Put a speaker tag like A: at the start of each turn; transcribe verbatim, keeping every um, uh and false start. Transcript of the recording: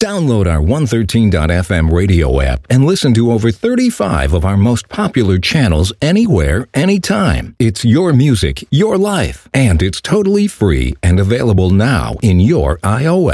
A: Download our one thirteen dot f m radio app and listen to over thirty-five of our most popular channels anywhere, anytime. It's your music, your life, and it's totally free and available now in your iOS.